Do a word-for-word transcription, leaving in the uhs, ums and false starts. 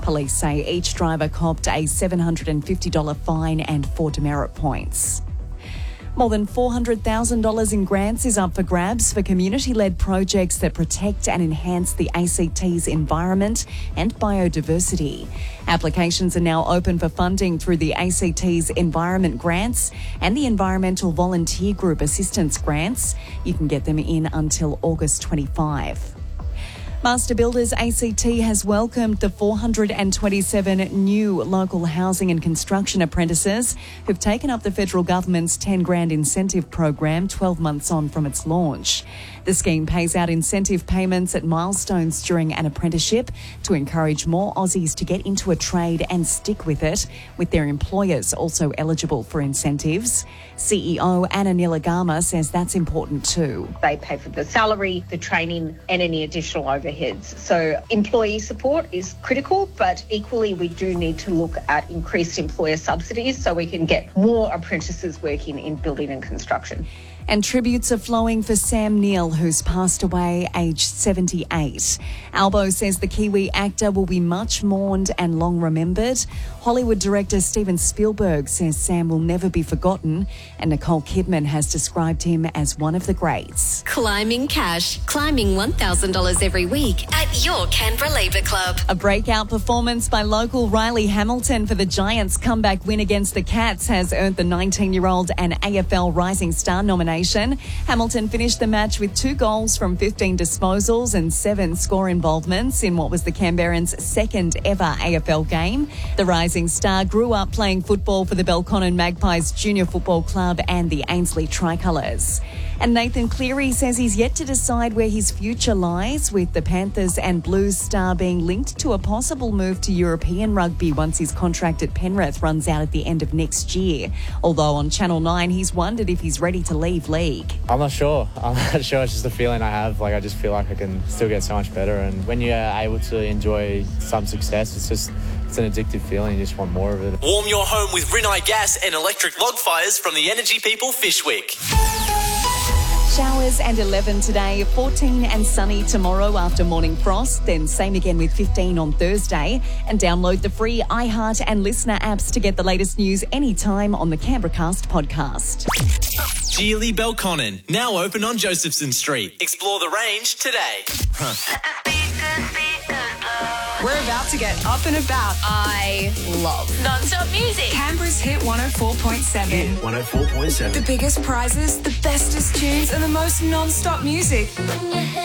Police say each driver copped a seven hundred fifty dollars fine and four demerit points. More than four hundred thousand dollars in grants is up for grabs for community-led projects that protect and enhance the A C T's environment and biodiversity. Applications are now open for funding through the A C T's Environment Grants and the Environmental Volunteer Group Assistance Grants. You can get them in until August twenty-fifth. Master Builders A C T has welcomed the four hundred twenty-seven new local housing and construction apprentices who've taken up the federal government's ten grand incentive program twelve months on from its launch. The scheme pays out incentive payments at milestones during an apprenticeship to encourage more Aussies to get into a trade and stick with it, with their employers also eligible for incentives. C E O Anna Nilagama says that's important too. They pay for the salary, the training and any additional overheads. So employee support is critical, but equally we do need to look at increased employer subsidies so we can get more apprentices working in building and construction. And tributes are flowing for Sam Neill, who's passed away aged seventy-eight. Albo says the Kiwi actor will be much mourned and long remembered. Hollywood director Steven Spielberg says Sam will never be forgotten, and Nicole Kidman has described him as one of the greats. Climbing cash. Climbing one thousand dollars every week at your Canberra Labour Club. A breakout performance by local Riley Hamilton for the Giants' comeback win against the Cats has earned the nineteen-year-old an A F L Rising Star nomination. Hamilton finished the match with two goals from fifteen disposals and seven score involvements in what was the Canberrans' second ever A F L game. The Rising Star grew up playing football for the Belconnen Magpies Junior Football Club and the Ainslie Tricolours. And Nathan Cleary says he's yet to decide where his future lies, with the Panthers and Blues star being linked to a possible move to European rugby once his contract at Penrith runs out at the end of next year. Although on Channel nine, he's wondered if he's ready to leave league. I'm not sure. I'm not sure. It's just a feeling I have. Like, I just feel like I can still get so much better. And when you're able to enjoy some success, it's just it's an addictive feeling. You just want more of it. Warm your home with Rinnai Gas and electric log fires from the Energy People Fishwick. Showers and eleven today, fourteen and sunny tomorrow after morning frost, then same again with fifteen on Thursday. And download the free iHeart and Listener apps to get the latest news anytime on the Canberracast podcast. Geely Belconnen, now open on Josephson Street. Explore the range today. Huh. We're about to get up and about. I love non-stop music. Canberra's hit one oh four point seven. one oh four point seven. The biggest prizes, the bestest tunes, and the most non-stop music.